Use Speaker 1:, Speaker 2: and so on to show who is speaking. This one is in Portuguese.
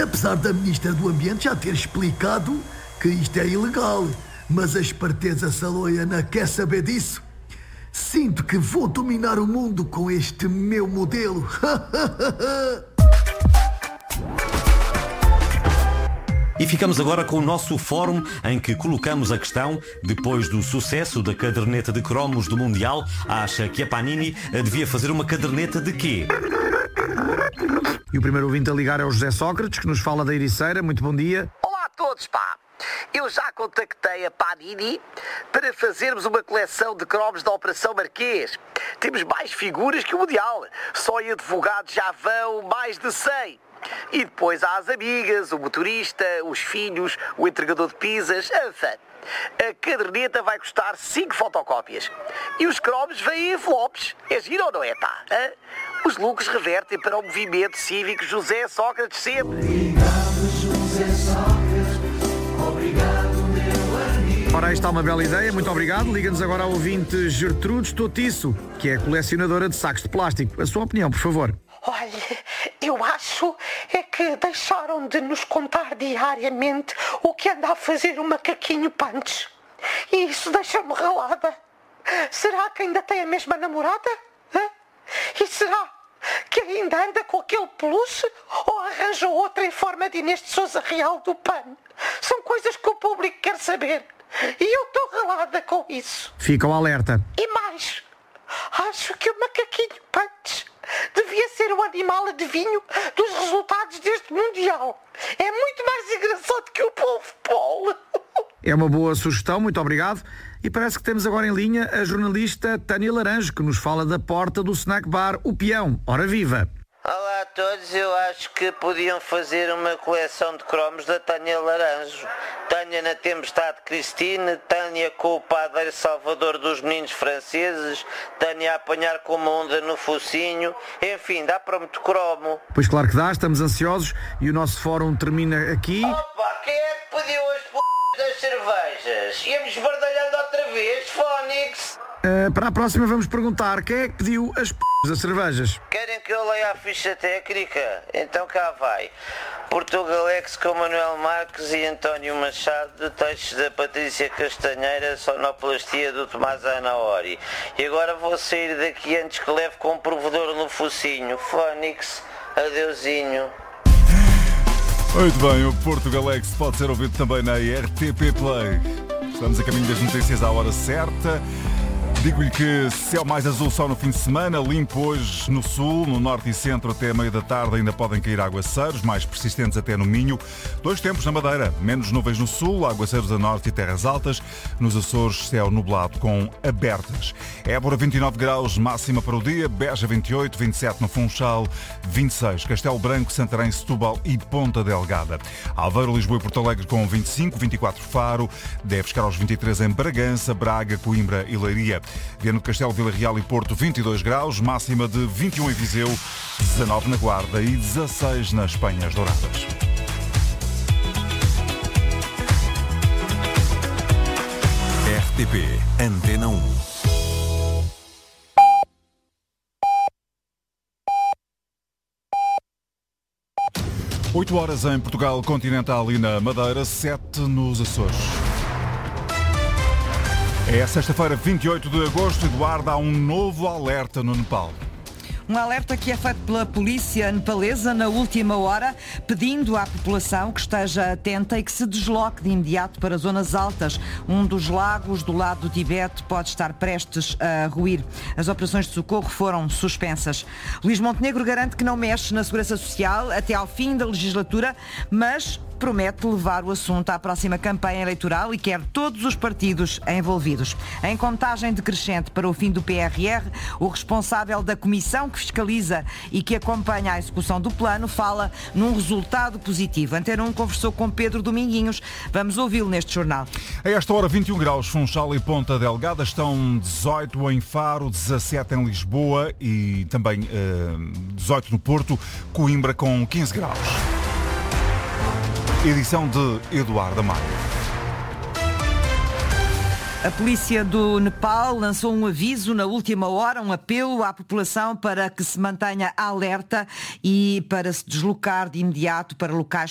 Speaker 1: Apesar da Ministra do Ambiente já ter explicado que isto é ilegal, mas a esperteza saloiana quer saber disso. Sinto que vou dominar o mundo com este meu modelo.
Speaker 2: E ficamos agora com o nosso fórum em que colocamos a questão: depois do sucesso da caderneta de cromos do Mundial, acha que a Panini devia fazer uma caderneta de quê?
Speaker 3: E o primeiro ouvinte a ligar é o José Sócrates, que nos fala da Ericeira. Muito bom dia.
Speaker 4: Olá a todos, pá! Eu já contactei a Panini para fazermos uma coleção de cromos da Operação Marquês. Temos mais figuras que o Mundial. Só em advogados já vão mais de 100. E depois há as amigas, o motorista, os filhos, o entregador de pizzas, enfim. A caderneta vai custar 5 fotocópias. E os cromos vêm em envelopes. É giro ou não é, pá? Hã? Os lucros revertem para o movimento cívico José Sócrates sempre.
Speaker 5: Obrigado, José Sócrates. Obrigado, meu amigo.
Speaker 3: Ora, aí está uma bela ideia, muito obrigado. Liga-nos agora ao ouvinte Gertrudes Totiço, que é colecionadora de sacos de plástico. A sua opinião, por favor.
Speaker 6: Olha, eu acho é que deixaram de nos contar diariamente o que anda a fazer o macaquinho Punch. E isso deixa-me ralada. Será que ainda tem a mesma namorada? Hã? E será que ainda anda com aquele peluche ou arranjou outra em forma de Inês de Sousa Real do PAN? São coisas que o público quer saber. E eu estou ralada com isso.
Speaker 3: Fica o alerta.
Speaker 6: E mais, acho que o macaquinho Punch devia ser o animal adivinho dos resultados deste Mundial. É muito mais engraçado que o polvo Paul.
Speaker 3: É uma boa sugestão, muito obrigado. E parece que temos agora em linha a jornalista Tânia Laranjo, que nos fala da porta do snack bar O Peão. Ora viva!
Speaker 7: Olá a todos, eu acho que podiam fazer uma coleção de cromos da Tânia Laranjo. Tânia na Tempestade Cristine, Tânia com o padeiro Salvador dos Meninos Franceses, Tânia a apanhar com uma onda no focinho, enfim, dá para muito cromo.
Speaker 3: Pois claro que dá, estamos ansiosos e o nosso fórum termina aqui.
Speaker 7: Opa, quem é que pediu as p*** das cervejas? Íamos bardalhando outra vez, Fónix?
Speaker 3: Para a próxima vamos perguntar quem é que pediu as p*** das cervejas.
Speaker 7: Querem que eu leia a ficha técnica? Então cá vai. Portugalex com Manuel Marques e António Machado, textos da Patrícia Castanheira, sonoplastia do Tomás Anaori. E agora vou sair daqui antes que leve com um provedor no focinho. Fónix, adeusinho.
Speaker 8: Muito bem, o Portugalex pode ser ouvido também na RTP Play. Estamos a caminho das notícias à hora certa. Digo-lhe que céu mais azul só no fim de semana, limpo hoje no sul, no norte e centro até meio da tarde ainda podem cair aguaceiros, mais persistentes até no Minho. 2 tempos na Madeira, menos nuvens no sul, aguaceiros a norte e terras altas. Nos Açores, céu nublado com abertas. Évora 29 graus, máxima para o dia, Beja 28, 27 no Funchal, 26, Castelo Branco, Santarém, Setúbal e Ponta Delgada. Aveiro, Lisboa e Porto Alegre com 25, 24 Faro, deve chegar aos 23 em Bragança, Braga, Coimbra e Leiria. Viana do Castelo, Vila Real e Porto 22 graus, máxima de 21 em Viseu, 19 na Guarda e 16 nas Penhas Douradas.
Speaker 9: RTP Antena 1.
Speaker 8: Oito horas em Portugal continental e na Madeira, 7 nos Açores. É sexta-feira, 28 de agosto, Eduardo, há um novo alerta no Nepal.
Speaker 10: Um alerta que é feito pela polícia nepalesa na última hora, pedindo à população que esteja atenta e que se desloque de imediato para zonas altas. Um dos lagos do lado do Tibete pode estar prestes a ruir. As operações de socorro foram suspensas. Luís Montenegro garante que não mexe na segurança social até ao fim da legislatura, mas promete levar o assunto à próxima campanha eleitoral e quer todos os partidos envolvidos. Em contagem decrescente para o fim do PRR, o responsável da comissão que fiscaliza e que acompanha a execução do plano fala num resultado positivo. Antena 1 conversou com Pedro Dominguinhos. Vamos ouvi-lo neste jornal.
Speaker 8: A esta hora, 21 graus, Funchal e Ponta Delgada, estão 18 em Faro, 17 em Lisboa e também 18 no Porto, Coimbra com 15 graus. Edição de Eduardo Amaro.
Speaker 10: A polícia do Nepal lançou um aviso na última hora, um apelo à população para que se mantenha alerta e para se deslocar de imediato para locais